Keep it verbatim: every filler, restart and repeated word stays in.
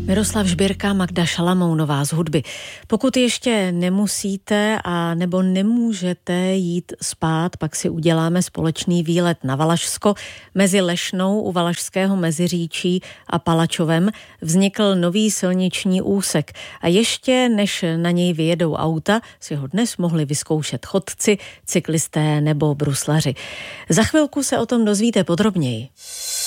Miroslav Žbírka, Magda Šalamounová z hudby. Pokud ještě nemusíte a nebo nemůžete jít spát, pak si uděláme společný výlet na Valašsko. Mezi Lešnou u Valašského Meziříčí a Palačovem vznikl nový silniční úsek a ještě než na něj vyjedou auta, si ho dnes mohli vyzkoušet chodci, cyklisté nebo bruslaři. Za chvilku se o tom dozvíte podrobněji.